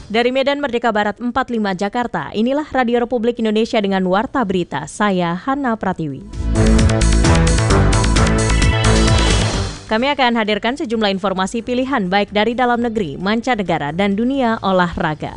Dari Medan Merdeka Barat 45 Jakarta, inilah Radio Republik Indonesia dengan Warta Berita. Saya Hana Pratiwi. Kami akan hadirkan sejumlah informasi pilihan baik dari dalam negeri, mancanegara, dan dunia olahraga.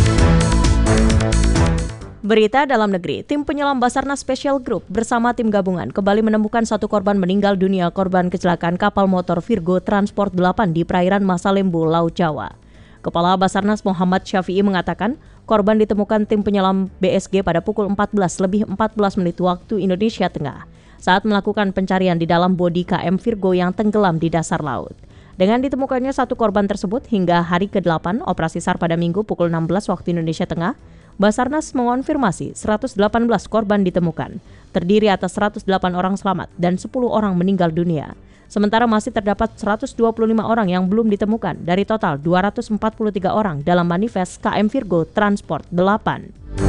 Berita dalam negeri, tim penyelam Basarnas Special Group bersama tim gabungan kembali menemukan satu korban meninggal dunia korban kecelakaan kapal motor Virgo Transport 8 di perairan Masalembu, Laut Jawa. Kepala Basarnas Muhammad Syafi'i mengatakan korban ditemukan tim penyelam BSG pada pukul 14:14 waktu Indonesia Tengah saat melakukan pencarian di dalam bodi KM Virgo yang tenggelam di dasar laut. Dengan ditemukannya satu korban tersebut hingga hari ke-8 operasi SAR pada Minggu pukul 16 waktu Indonesia Tengah, Basarnas mengonfirmasi 118 korban ditemukan, terdiri atas 108 orang selamat dan 10 orang meninggal dunia. Sementara masih terdapat 125 orang yang belum ditemukan dari total 243 orang dalam manifest KM Virgo Transport 8.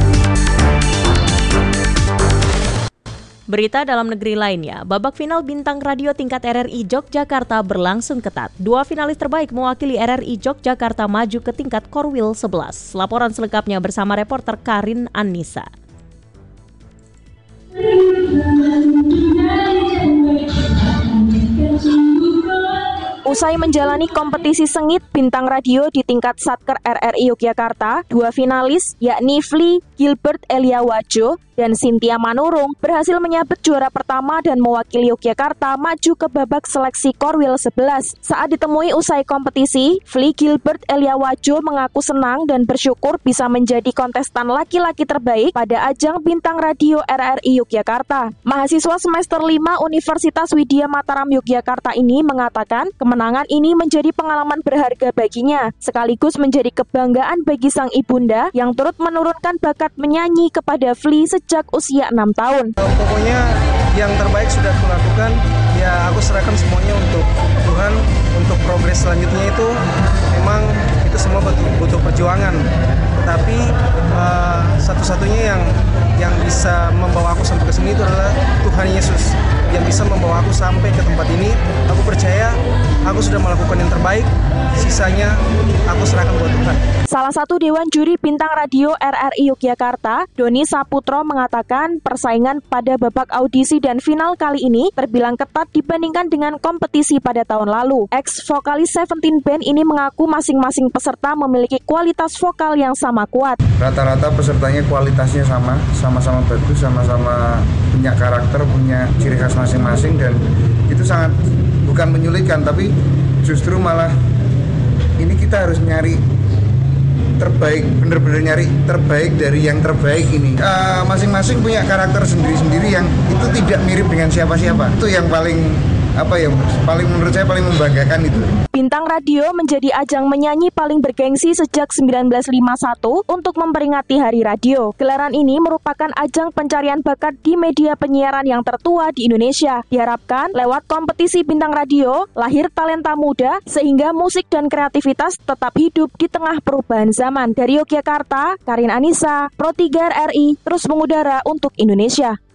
Berita dalam negeri lainnya, babak final Bintang Radio tingkat RRI Yogyakarta berlangsung ketat. Dua finalis terbaik mewakili RRI Yogyakarta maju ke tingkat Korwil 11. Laporan selengkapnya bersama reporter Karin Anissa. Usai menjalani kompetisi sengit Bintang Radio di tingkat Satker RRI Yogyakarta, dua finalis yakni Fli Gilbert Eliawajo dan Cynthia Manurung berhasil menyabet juara pertama dan mewakili Yogyakarta maju ke babak seleksi Korwil 11. Saat ditemui usai kompetisi, Fli Gilbert Eliawajo mengaku senang dan bersyukur bisa menjadi kontestan laki-laki terbaik pada ajang Bintang Radio RRI Yogyakarta. Mahasiswa semester 5 Universitas Widya Mataram Yogyakarta ini mengatakan kemenangan ini menjadi pengalaman berharga baginya, sekaligus menjadi kebanggaan bagi sang ibunda yang turut menurunkan bakat menyanyi kepada Fli sejak usia 6 tahun. Pokoknya yang terbaik sudah aku lakukan, ya aku serahkan semuanya untuk Tuhan, untuk progres selanjutnya itu memang itu semua butuh perjuangan. Tetapi satu-satunya yang bisa membawa aku sampai ke sini itu adalah Tuhan Yesus yang bisa membawa aku sampai ke tempat ini. Aku percaya aku sudah melakukan yang terbaik, sisanya aku serahkan buat Tuhan. Salah satu Dewan Juri Bintang Radio RRI Yogyakarta, Doni Saputro mengatakan persaingan pada babak audisi dan final kali ini terbilang ketat dibandingkan dengan kompetisi pada tahun lalu. Ex-vokalis Seventeen Band ini mengaku masing-masing peserta memiliki kualitas vokal yang sama kuat. Rata-rata pesertanya kualitasnya sama-sama bagus, sama-sama punya karakter, punya ciri khas masing-masing, dan itu sangat bukan menyulitkan, tapi justru malah ini kita harus nyari terbaik, benar-benar nyari terbaik dari yang terbaik ini. Masing-masing punya karakter sendiri-sendiri yang itu tidak mirip dengan siapa-siapa. Itu yang paling menurut saya paling membanggakan itu. Bintang Radio menjadi ajang menyanyi paling bergengsi sejak 1951 untuk memperingati Hari Radio. Gelaran ini merupakan ajang pencarian bakat di media penyiaran yang tertua di Indonesia. Diharapkan lewat kompetisi Bintang Radio, lahir talenta muda sehingga musik dan kreativitas tetap hidup di tengah perubahan zaman. Dari Yogyakarta, Karin Anissa, Pro 3 RRI, terus mengudara untuk Indonesia.